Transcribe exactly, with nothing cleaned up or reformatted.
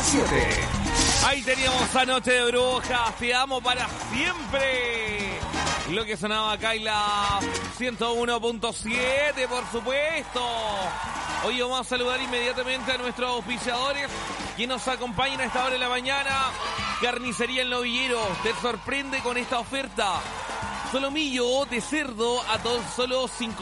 siete. Ahí teníamos a Noche de Brujas, te amo para siempre. Lo que sonaba acá en la ciento uno punto siete, por supuesto. Hoy vamos a saludar inmediatamente a nuestros auspiciadores que nos acompañan a esta hora de la mañana. Carnicería El Novillero te sorprende con esta oferta. Solomillo de cerdo a tan solo cinco